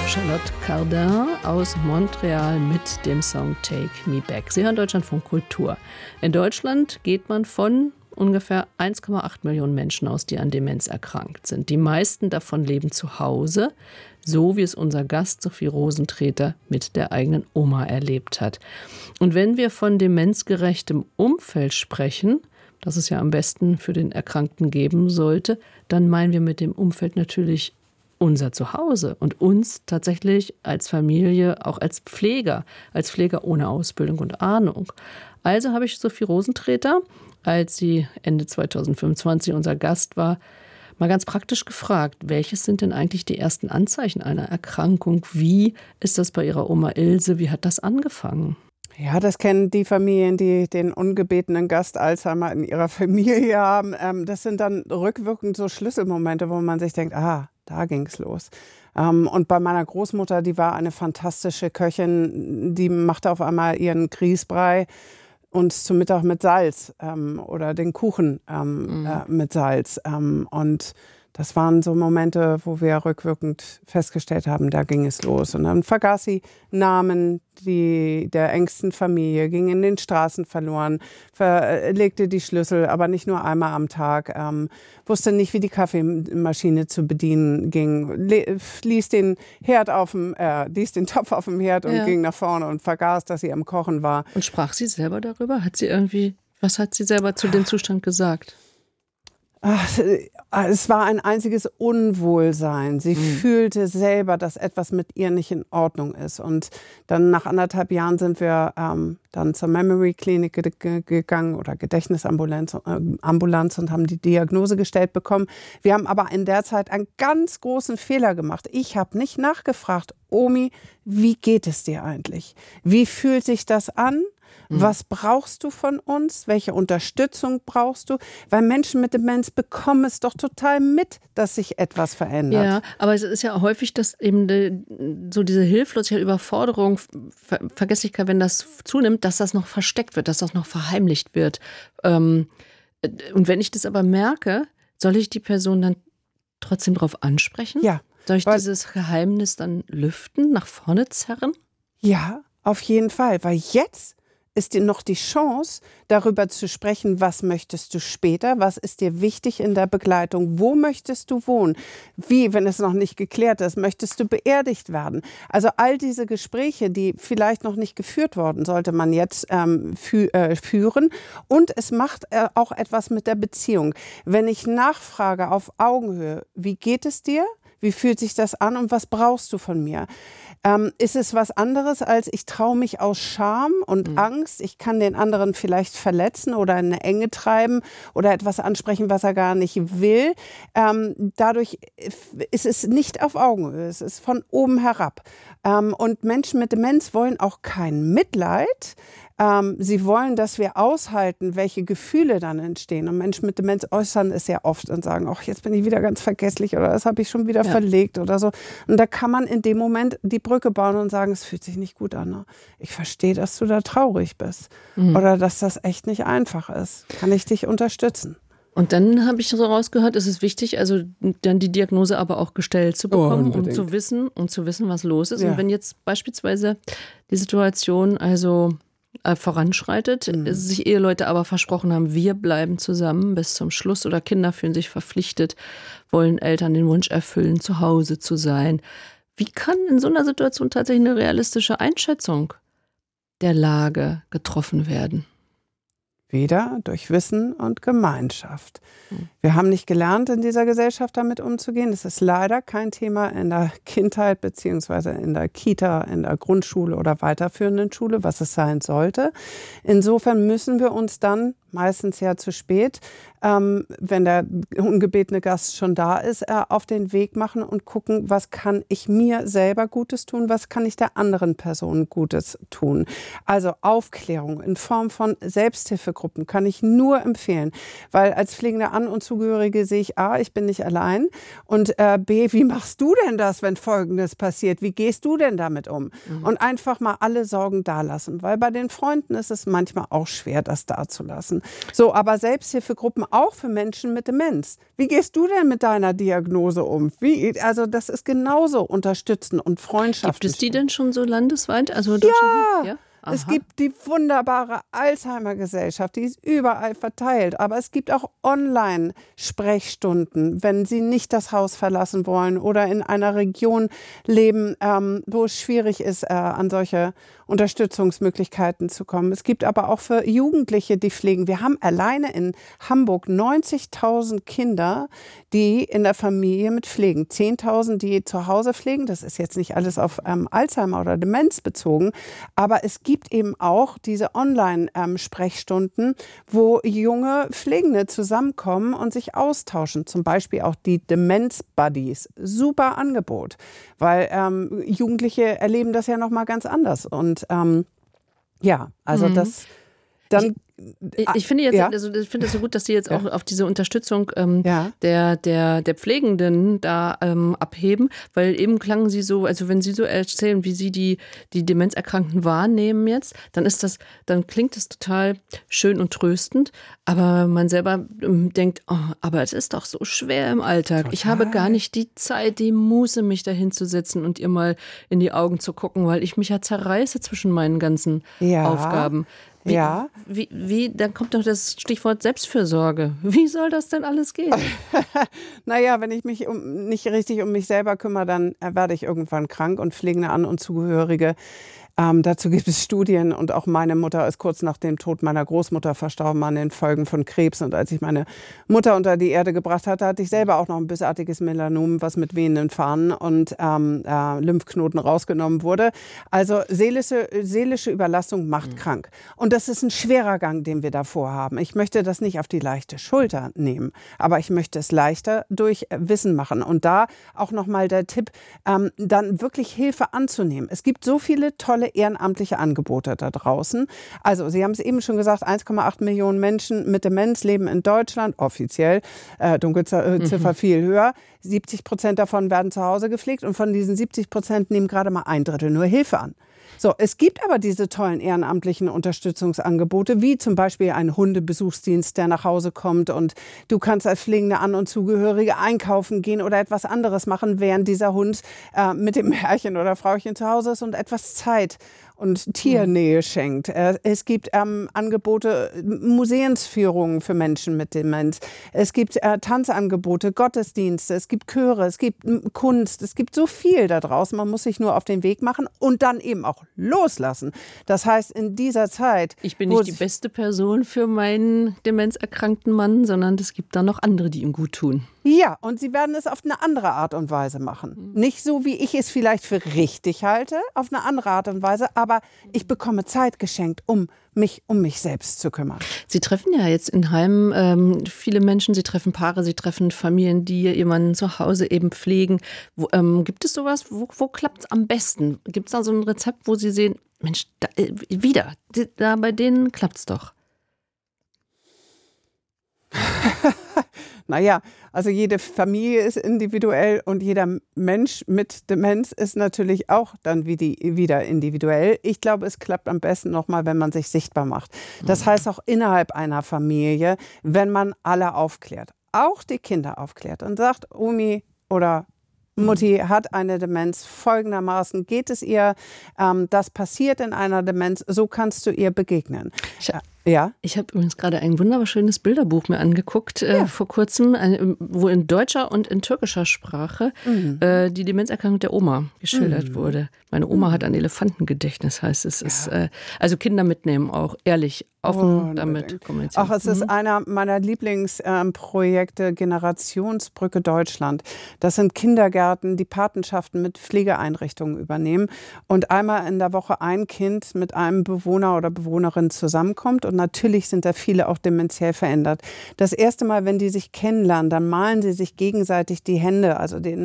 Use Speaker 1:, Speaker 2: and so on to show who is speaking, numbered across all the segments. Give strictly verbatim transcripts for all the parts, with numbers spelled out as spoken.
Speaker 1: Charlotte Cardin aus Montreal mit dem Song Take Me Back. Sie hören Deutschlandfunk Kultur. In Deutschland geht man von ungefähr eins Komma acht Millionen Menschen aus, die an Demenz erkrankt sind. Die meisten davon leben zu Hause, so wie es unser Gast Sophie Rosentreter mit der eigenen Oma erlebt hat. Und wenn wir von demenzgerechtem Umfeld sprechen, das es ja am besten für den Erkrankten geben sollte, dann meinen wir mit dem Umfeld natürlich unser Zuhause und uns tatsächlich als Familie, auch als Pfleger, als Pfleger ohne Ausbildung und Ahnung. Also habe ich Sophie Rosentreter, als sie Ende zweitausendfünfundzwanzig unser Gast war, mal ganz praktisch gefragt, welches sind denn eigentlich die ersten Anzeichen einer Erkrankung? Wie ist das bei ihrer Oma Ilse? Wie hat das angefangen?
Speaker 2: Ja, das kennen die Familien, die den ungebetenen Gast Alzheimer in ihrer Familie haben. Ähm, das sind dann rückwirkend so Schlüsselmomente, wo man sich denkt, ah, da ging es los. Ähm, und bei meiner Großmutter, die war eine fantastische Köchin, die machte auf einmal ihren Grießbrei und zum Mittag mit Salz ähm, oder den Kuchen ähm, mhm. äh, mit Salz. Ähm, und das waren so Momente, wo wir rückwirkend festgestellt haben, da ging es los. Und dann vergaß sie Namen die, der engsten Familie, ging in den Straßen verloren, verlegte die Schlüssel, aber nicht nur einmal am Tag, ähm, wusste nicht, wie die Kaffeemaschine zu bedienen ging, le- ließ den Herd auf dem, äh, ließ den Topf auf dem Herd und ja. ging nach vorne und vergaß, dass sie am Kochen war.
Speaker 1: Und sprach sie selber darüber? Hat sie irgendwie, was hat sie selber zu dem Zustand gesagt?
Speaker 2: Ach, es war ein einziges Unwohlsein. Sie mhm. fühlte selber, dass etwas mit ihr nicht in Ordnung ist. Und dann nach anderthalb Jahren sind wir ähm, dann zur Memory Klinik ge- gegangen oder Gedächtnisambulanz äh, Ambulanz und haben die Diagnose gestellt bekommen. Wir haben aber in der Zeit einen ganz großen Fehler gemacht. Ich habe nicht nachgefragt, Omi, wie geht es dir eigentlich? Wie fühlt sich das an? Was brauchst du von uns? Welche Unterstützung brauchst du? Weil Menschen mit Demenz bekommen es doch total mit, dass sich etwas verändert.
Speaker 1: Ja, aber es ist ja häufig, dass eben die, so diese Hilflosigkeit, Überforderung, Ver- Vergesslichkeit, wenn das zunimmt, dass das noch versteckt wird, dass das noch verheimlicht wird. Ähm, und wenn ich das aber merke, soll ich die Person dann trotzdem darauf ansprechen?
Speaker 2: Ja.
Speaker 1: Soll ich dieses Geheimnis dann lüften, nach vorne zerren?
Speaker 2: Ja, auf jeden Fall, weil jetzt ist dir noch die Chance, darüber zu sprechen, was möchtest du später, was ist dir wichtig in der Begleitung, wo möchtest du wohnen, wie, wenn es noch nicht geklärt ist, möchtest du beerdigt werden. Also all diese Gespräche, die vielleicht noch nicht geführt wurden, sollte man jetzt ähm, fü- äh, führen. Und es macht äh, auch etwas mit der Beziehung. Wenn ich nachfrage auf Augenhöhe, wie geht es dir? Wie fühlt sich das an und was brauchst du von mir? Ähm, ist es was anderes als ich traue mich aus Scham und mhm. Angst, ich kann den anderen vielleicht verletzen oder in eine Enge treiben oder etwas ansprechen, was er gar nicht will. Ähm, dadurch ist es nicht auf Augenhöhe, es ist von oben herab. Ähm, und Menschen mit Demenz wollen auch kein Mitleid. Ähm, sie wollen, dass wir aushalten, welche Gefühle dann entstehen. Und Menschen mit Demenz äußern es ja oft und sagen, ach, jetzt bin ich wieder ganz vergesslich oder das habe ich schon wieder ja. verlegt oder so. Und da kann man in dem Moment die Brücke bauen und sagen, es fühlt sich nicht gut an. Ne? Ich verstehe, dass du da traurig bist mhm. oder dass das echt nicht einfach ist. Kann ich dich unterstützen?
Speaker 1: Und dann habe ich so rausgehört, es ist wichtig, also dann die Diagnose aber auch gestellt zu bekommen,
Speaker 2: oh,
Speaker 1: um zu wissen, um zu wissen, was los ist.
Speaker 2: Ja.
Speaker 1: Und wenn jetzt beispielsweise die Situation also äh, voranschreitet, mhm. sich Eheleute aber versprochen haben, wir bleiben zusammen bis zum Schluss oder Kinder fühlen sich verpflichtet, wollen Eltern den Wunsch erfüllen, zu Hause zu sein. Wie kann in so einer Situation tatsächlich eine realistische Einschätzung der Lage getroffen werden?
Speaker 2: Wieder durch Wissen und Gemeinschaft. Wir haben nicht gelernt, in dieser Gesellschaft damit umzugehen. Das ist leider kein Thema in der Kindheit beziehungsweise in der Kita, in der Grundschule oder weiterführenden Schule, was es sein sollte. Insofern müssen wir uns dann, meistens ja zu spät, ähm, wenn der ungebetene Gast schon da ist, äh, auf den Weg machen und gucken, was kann ich mir selber Gutes tun, was kann ich der anderen Person Gutes tun. Also Aufklärung in Form von Selbsthilfegruppen, Selbsthilfegruppen kann ich nur empfehlen, weil als pflegende An- und Zugehörige sehe ich A, ich bin nicht allein und äh, B, wie machst du denn das, wenn Folgendes passiert? Wie gehst du denn damit um? Mhm. Und einfach mal alle Sorgen da lassen, weil bei den Freunden ist es manchmal auch schwer, das da zu lassen. So, aber Selbsthilfegruppen auch für Menschen mit Demenz. Wie gehst du denn mit deiner Diagnose um? Wie, also das ist genauso unterstützen und Freundschaften.
Speaker 1: Gibt es die denn schon so landesweit? Also
Speaker 2: ja,
Speaker 1: ja?
Speaker 2: Es gibt die wunderbare Alzheimer-Gesellschaft, die ist überall verteilt. Aber es gibt auch Online-Sprechstunden, wenn Sie nicht das Haus verlassen wollen oder in einer Region leben, ähm, wo es schwierig ist, äh, an solche Unterstützungsmöglichkeiten zu kommen. Es gibt aber auch für Jugendliche, die pflegen. Wir haben alleine in Hamburg neunzigtausend Kinder, die in der Familie mit pflegen. zehntausend, die zu Hause pflegen. Das ist jetzt nicht alles auf ähm, Alzheimer oder Demenz bezogen. Aber es gibt eben auch diese Online-Sprechstunden, wo junge Pflegende zusammenkommen und sich austauschen. Zum Beispiel auch die Demenz-Buddies. Super Angebot, weil ähm, Jugendliche erleben das ja noch mal ganz anders. Und ähm, ja, also mhm. das dann...
Speaker 1: Ich, ich finde jetzt, ja. also ich finde es so gut, dass Sie jetzt auch ja. auf diese Unterstützung ähm, ja. der, der, der Pflegenden da ähm, abheben, weil eben klangen Sie so, also wenn Sie so erzählen, wie Sie die, die Demenzerkrankten wahrnehmen jetzt, dann ist das, dann klingt das total schön und tröstend, aber man selber ähm, denkt, oh, aber es ist doch so schwer im Alltag. Total. Ich habe gar nicht die Zeit, die Muße, mich da hinzusetzen und ihr mal in die Augen zu gucken, weil ich mich ja zerreiße zwischen meinen ganzen ja. Aufgaben. Wie, ja. Wie, wie, dann kommt doch das Stichwort Selbstfürsorge. Wie soll das denn alles gehen?
Speaker 2: Naja, wenn ich mich um, nicht richtig um mich selber kümmere, dann werde ich irgendwann krank und pflegende An- und Zugehörige. Ähm, dazu gibt es Studien und auch meine Mutter ist kurz nach dem Tod meiner Großmutter verstorben an den Folgen von Krebs. Und als ich meine Mutter unter die Erde gebracht hatte, hatte ich selber auch noch ein bösartiges Melanom, was mit wehenden Fahnen und ähm, äh, Lymphknoten rausgenommen wurde. Also seelische, seelische Überlastung macht mhm. krank. Und das ist ein schwerer Gang, den wir davor haben. Ich möchte das nicht auf die leichte Schulter nehmen, aber ich möchte es leichter durch Wissen machen. Und da auch nochmal der Tipp, ähm, dann wirklich Hilfe anzunehmen. Es gibt so viele tolle ehrenamtliche Angebote da draußen. Also Sie haben es eben schon gesagt, eins Komma acht Millionen Menschen mit Demenz leben in Deutschland, offiziell, äh, Dunkelziffer mhm. viel höher. siebzig Prozent davon werden zu Hause gepflegt und von diesen siebzig Prozent nehmen gerade mal ein Drittel nur Hilfe an. So, es gibt aber diese tollen ehrenamtlichen Unterstützungsangebote, wie zum Beispiel ein Hundebesuchsdienst, der nach Hause kommt und du kannst als pflegende An- und Zugehörige einkaufen gehen oder etwas anderes machen, während dieser Hund äh, mit dem Herrchen oder Frauchen zu Hause ist und etwas Zeit und Tiernähe schenkt. Es gibt ähm, Angebote, Museumsführungen für Menschen mit Demenz. Es gibt äh, Tanzangebote, Gottesdienste, es gibt Chöre, es gibt Kunst. Es gibt so viel da draußen. Man muss sich nur auf den Weg machen und dann eben auch loslassen. Das heißt, in dieser Zeit...
Speaker 1: Ich bin nicht die beste Person für meinen demenzerkrankten Mann, sondern es gibt da noch andere, die ihm gut tun.
Speaker 2: Ja, und sie werden es auf eine andere Art und Weise machen. Mhm. Nicht so, wie ich es vielleicht für richtig halte, auf eine andere Art und Weise, aber ich bekomme Zeit geschenkt, um mich um mich selbst zu kümmern.
Speaker 1: Sie treffen ja jetzt in Heimen ähm, viele Menschen, Sie treffen Paare, Sie treffen Familien, die jemanden zu Hause eben pflegen. Wo, ähm, gibt es sowas, wo, wo klappt es am besten? Gibt es da so ein Rezept, wo Sie sehen, Mensch, da, äh, wieder, da bei denen klappt es doch?
Speaker 2: Naja, also jede Familie ist individuell und jeder Mensch mit Demenz ist natürlich auch dann wieder individuell. Ich glaube, es klappt am besten nochmal, wenn man sich sichtbar macht. Das heißt auch innerhalb einer Familie, wenn man alle aufklärt, auch die Kinder aufklärt und sagt, Omi oder Mutti hat eine Demenz, folgendermaßen geht es ihr, ähm, das passiert in einer Demenz, so kannst du ihr begegnen.
Speaker 1: Ich, ja? Ich habe übrigens gerade ein wunderschönes Bilderbuch mir angeguckt, äh, ja. vor kurzem, äh, wo in deutscher und in türkischer Sprache mhm. äh, die Demenzerkrankung der Oma geschildert mhm. wurde. Meine Oma mhm. hat ein Elefantengedächtnis, heißt es. Ja. Ist, äh, also Kinder mitnehmen auch, ehrlich, offen oh, damit kommunizieren.
Speaker 2: Ach, es mhm. ist einer meiner Lieblingsprojekte, äh, Generationsbrücke Deutschland. Das sind Kindergärten, die Patenschaften mit Pflegeeinrichtungen übernehmen und einmal in der Woche ein Kind mit einem Bewohner oder Bewohnerin zusammenkommt und natürlich sind da viele auch dementiell verändert. Das erste Mal, wenn die sich kennenlernen, dann malen sie sich gegenseitig die Hände, also den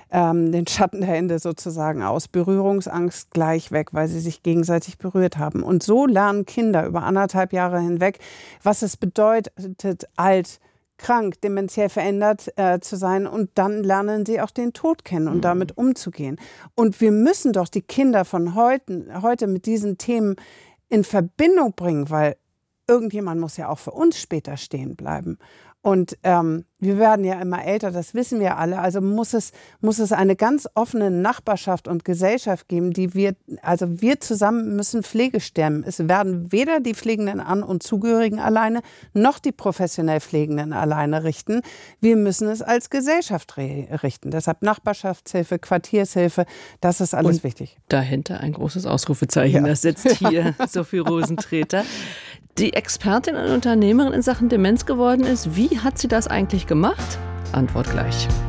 Speaker 2: ähm, den Schatten der Hände sozusagen aus. Berührungsangst gleich weg, weil sie sich gegenseitig berührt haben. Und so lernen Kinder über anderthalb Jahre hinweg, was es bedeutet, alt, krank, dementiell verändert äh, zu sein, und dann lernen sie auch den Tod kennen und mhm. damit umzugehen. Und wir müssen doch die Kinder von heute, heute mit diesen Themen in Verbindung bringen, weil irgendjemand muss ja auch für uns später stehen bleiben. Und ähm, wir werden ja immer älter, das wissen wir alle. Also muss es, muss es eine ganz offene Nachbarschaft und Gesellschaft geben, die wir, also wir zusammen müssen Pflege stemmen. Es werden weder die pflegenden An- und Zugehörigen alleine, noch die professionell Pflegenden alleine richten. Wir müssen es als Gesellschaft re- richten. Deshalb Nachbarschaftshilfe, Quartiershilfe, das ist alles
Speaker 1: und
Speaker 2: wichtig.
Speaker 1: Dahinter ein großes Ausrufezeichen, ja. Das setzt hier Sophie Rosentreter. Die Expertin und Unternehmerin in Sachen Demenz geworden ist. Wie hat sie das eigentlich gemacht? Antwort gleich.